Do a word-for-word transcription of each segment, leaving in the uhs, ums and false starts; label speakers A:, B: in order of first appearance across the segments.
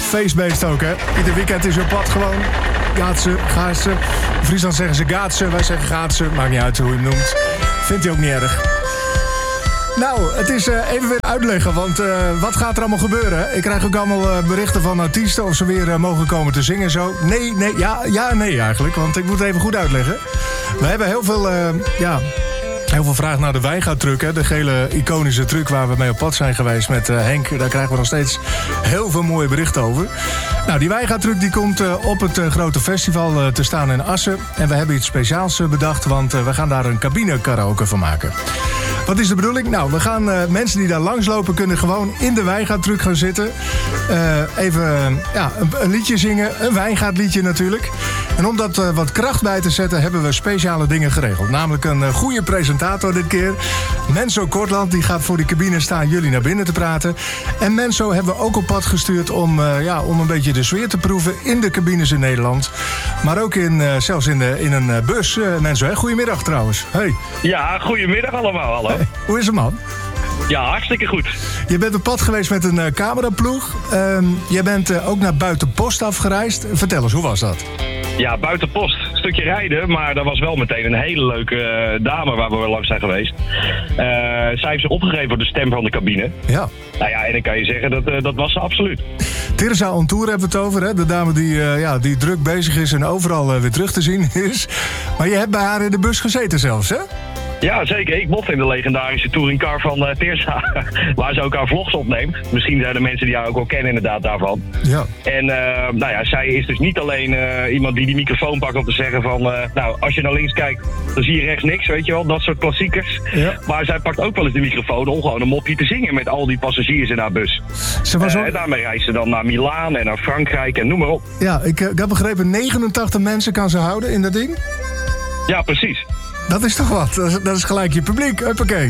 A: feestbeest ook, hè. Ieder weekend is op pad gewoon. Gaatsen, gaatsen. In Friesland zeggen ze gaatsen, wij zeggen gaatsen. Maakt niet uit hoe je hem noemt. Vindt hij ook niet erg. Nou, het is uh, even weer uitleggen, want uh, wat gaat er allemaal gebeuren? Ik krijg ook allemaal uh, berichten van artiesten of ze weer uh, mogen komen te zingen zo. Nee, nee, ja, ja en nee eigenlijk, want ik moet het even goed uitleggen. We hebben heel veel, uh, ja... Heel veel vraag naar de wijngaardtruc, hè? De gele iconische truc waar we mee op pad zijn geweest met uh, Henk. Daar krijgen we nog steeds heel veel mooie berichten over. Nou, die wijngaardtruc die komt uh, op het uh, grote festival uh, te staan in Assen. En we hebben iets speciaals uh, bedacht, want uh, we gaan daar een cabine karaoke van maken. Wat is de bedoeling? Nou, we gaan uh, mensen die daar langslopen kunnen gewoon in de wijngaardtruc gaan zitten. Uh, even uh, ja, een, een liedje zingen, een wijngaardliedje natuurlijk. En om dat uh, wat kracht bij te zetten hebben we speciale dingen geregeld. Namelijk een uh, goede presentator dit keer. Menso Kortland, die gaat voor die cabine staan jullie naar binnen te praten. En Menso hebben we ook op pad gestuurd om, uh, ja, om een beetje de sfeer te proeven in de cabines in Nederland. Maar ook in, uh, zelfs in, de, in een uh, bus. Uh, Menso, hè? Goedemiddag trouwens. Hey.
B: Ja, goedemiddag allemaal. Hallo.
A: Hey. Hoe is het, man?
B: Ja, hartstikke goed.
A: Je bent op pad geweest met een uh, cameraploeg. Uh, je bent uh, ook naar Buitenpost afgereisd. Vertel eens, hoe was dat?
B: Ja, Buitenpost. Een stukje rijden, maar dat was wel meteen een hele leuke uh, dame waar we langs zijn geweest. Uh, zij heeft zich opgegeven voor de stem van de cabine.
A: Ja.
B: Nou ja, en dan kan je zeggen, dat, uh, dat was ze absoluut.
A: Tirza On Tour hebben we het over, hè? De dame die, uh, ja, die druk bezig is en overal uh, weer terug te zien is. Maar je hebt bij haar in de bus gezeten zelfs, hè?
B: Ja, zeker. Ik mocht in de legendarische touringcar van uh, Tirza, waar ze ook haar vlogs opneemt. Misschien zijn er mensen die haar ook wel kennen inderdaad daarvan.
A: Ja.
B: En uh, nou ja, zij is dus niet alleen uh, iemand die die microfoon pakt om te zeggen van... Uh, nou, als je naar links kijkt, dan zie je rechts niks, weet je wel. Dat soort klassiekers.
A: Ja.
B: Maar zij pakt ook wel eens de microfoon om gewoon een mopje te zingen met al die passagiers in haar bus.
A: Ze was
B: uh,
A: ook...
B: En daarmee reist ze dan naar Milaan en naar Frankrijk en noem maar op.
A: Ja, ik, ik heb begrepen, negenentachtig mensen kan ze houden in dat ding.
B: Ja, precies.
A: Dat is toch wat? Dat is, dat is gelijk je publiek. Huppakee.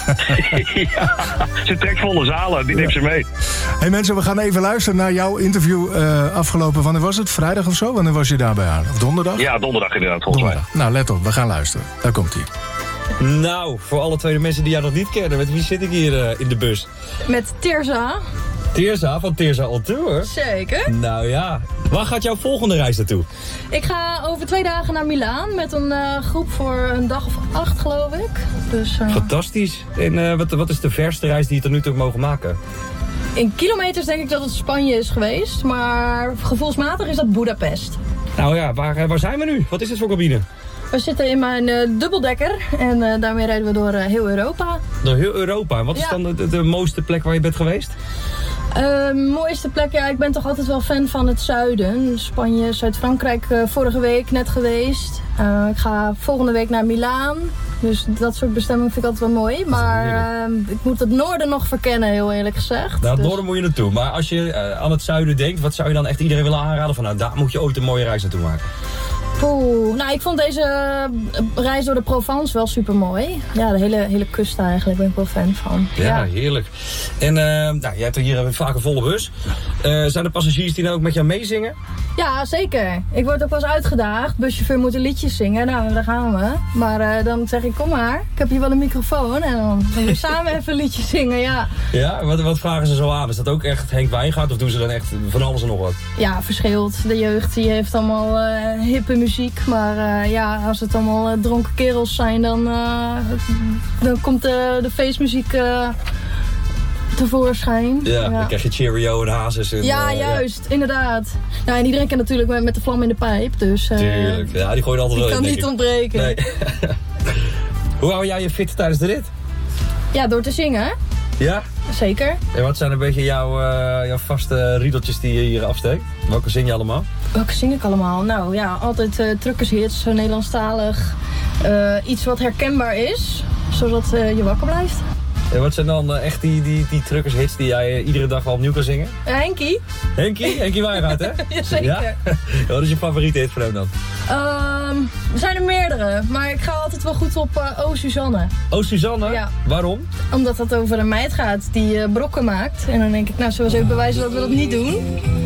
B: Ja, ze trekt volle zalen. Die neemt
A: ja.
B: ze mee.
A: Hey mensen, we gaan even luisteren naar jouw interview uh, afgelopen... Wanneer was het? Vrijdag of zo? Wanneer was je daar bij haar? Of donderdag?
B: Ja, donderdag inderdaad, volgens
A: donderdag. mij. Nou, let op. We gaan luisteren. Daar komt hij.
C: Nou, voor alle twee de mensen die jou nog niet kennen... met wie zit ik hier uh, in de bus?
D: Met Tirza.
C: Tirza van Tirza On Tour?
D: Zeker.
C: Nou ja. Waar gaat jouw volgende reis naartoe?
D: Ik ga over twee dagen naar Milaan met een uh, groep voor een dag of acht, geloof ik. Dus, uh...
C: Fantastisch. En uh, wat, wat is de verste reis die je tot nu toe hebt mogen maken?
D: In kilometers denk ik dat het Spanje is geweest, maar gevoelsmatig is dat Budapest.
C: Nou ja, waar, waar zijn we nu? Wat is dit voor cabine?
D: We zitten in mijn uh, dubbeldekker en uh, daarmee rijden we door uh, heel Europa.
C: Door heel Europa. Wat is ja. dan de, de, de mooiste plek waar je bent geweest?
D: Uh, mooiste plek, ja, ik ben toch altijd wel fan van het zuiden. Spanje, Zuid-Frankrijk, uh, vorige week net geweest. Uh, ik ga volgende week naar Milaan. Dus dat soort bestemmingen vind ik altijd wel mooi. Maar uh, ik moet het noorden nog verkennen, heel eerlijk gezegd.
C: Nou, het
D: dus...
C: noorden moet je naartoe. Maar als je uh, aan het zuiden denkt, wat zou je dan echt iedereen willen aanraden? Van nou, daar moet je ooit een mooie reis naartoe maken.
D: Poeh, nou ik vond deze reis door de Provence wel super mooi. Ja, de hele, hele kust eigenlijk ben ik wel fan van.
C: Ja, ja. Heerlijk. En uh, nou, jij hebt hier vaak een volle bus. Uh, zijn er passagiers die nou ook met jou meezingen?
D: Ja, zeker. Ik word ook wel eens uitgedaagd. Buschauffeur moet een liedje zingen. Nou, daar gaan we. Maar uh, dan zeg ik, kom maar. Ik heb hier wel een microfoon. En dan gaan we samen even een liedje zingen, ja.
C: Ja, wat, wat vragen ze zo aan? Is dat ook echt Henk Wijngaard? Of doen ze dan echt van alles en nog wat?
D: Ja, verschilt. De jeugd die heeft allemaal uh, hippe muziek. Maar uh, ja, als het allemaal uh, dronken kerels zijn, dan, uh, dan komt uh, de feestmuziek... Uh, tevoorschijn.
C: Ja, ja, dan krijg je Cheerio en Hazes. En,
D: ja,
C: uh,
D: juist.
C: Ja.
D: Inderdaad. Nou, en iedereen kan natuurlijk met, met de vlam in de pijp. Dus, uh,
C: Tuurlijk. Ja, die gooien altijd
D: wel
C: in,
D: kan niet ik. ontbreken.
C: Nee. Hoe hou jij je fit tijdens de rit?
D: Ja, door te zingen.
C: Ja?
D: Zeker.
C: En wat zijn een beetje jouw, uh, jouw vaste riedeltjes die je hier afsteekt? Welke zing je allemaal?
D: Welke zing ik allemaal? Nou ja, altijd uh, truckershits, Nederlandstalig. Uh, iets wat herkenbaar is, zodat uh, je wakker blijft.
C: En wat zijn dan uh, echt die, die, die truckershits die jij uh, iedere dag wel opnieuw kan zingen?
D: Uh, Henkie.
C: Henkie? Henkie Wijngaard, hè?
D: Jazeker. Ja?
C: Wat is je favoriete hit voor hem dan?
D: Um, er zijn er meerdere, maar ik ga altijd wel goed op uh, Oh Suzanne.
C: Oh Suzanne?
D: Ja.
C: Waarom?
D: Omdat dat over een meid gaat die uh, brokken maakt. En dan denk ik, nou, zullen we eens even bewijzen dat we dat niet doen?